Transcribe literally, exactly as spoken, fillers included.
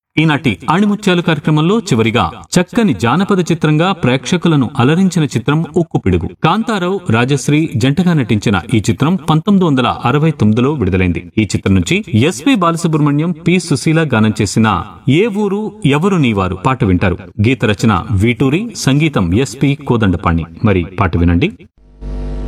ఈనాటి ఆణిముత్యాలు కార్యక్రమంలో చివరిగా చక్కని జానపద చిత్రంగా ప్రేక్షకులను అలరించిన చిత్రం ఉక్కుపిడుగు. కాంతారావు, రాజశ్రీ జంటగా నటించిన ఈ చిత్రం పంతొమ్మిది వందల అరవై తొమ్మిదిలో విడుదలైంది. ఈ చిత్రం నుంచి ఎస్పి బాలసుబ్రహ్మణ్యం, పి సుశీల గానం చేసిన ఏ ఊరు ఎవరు నీవారు పాట వింటారు. గీత రచన వీటూరి, సంగీతం ఎస్పి కోదండపాణి. మరి పాట వినండి.